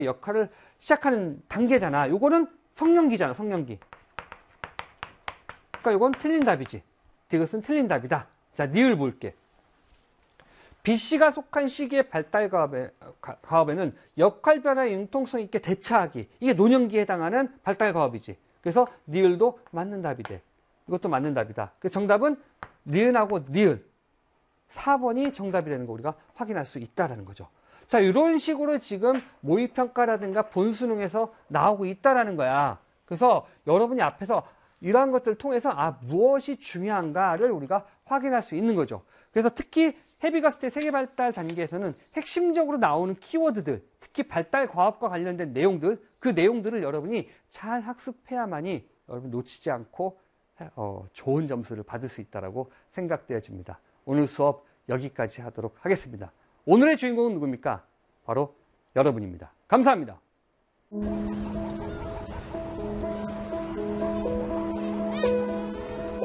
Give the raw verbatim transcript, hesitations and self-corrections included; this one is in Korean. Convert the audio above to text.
역할을 시작하는 단계잖아. 요거는 성년기잖아, 성년기. 그러니까 요건 틀린 답이지. 이것은 틀린 답이다. 자, 니을 볼게. B씨가 속한 시기의 발달 과업에, 과업에는 역할 변화에 융통성 있게 대처하기. 이게 노년기에 해당하는 발달 과업이지. 그래서 니을도 맞는 답이 돼. 이것도 맞는 답이다. 그 정답은 니은하고 니을. 사 번이 정답이 되는 거 우리가 확인할 수 있다라는 거죠. 자, 이런 식으로 지금 모의평가라든가 본수능에서 나오고 있다라는 거야. 그래서 여러분이 앞에서 이러한 것들을 통해서 아, 무엇이 중요한가를 우리가 확인할 수 있는 거죠. 그래서 특히 헤비가스트 세계 발달 단계에서는 핵심적으로 나오는 키워드들, 특히 발달 과업과 관련된 내용들, 그 내용들을 여러분이 잘 학습해야만이 여러분 놓치지 않고 어, 좋은 점수를 받을 수 있다고 생각되어집니다. 오늘 수업 여기까지 하도록 하겠습니다. 오늘의 주인공은 누굽니까? 바로 여러분입니다. 감사합니다. Thank you.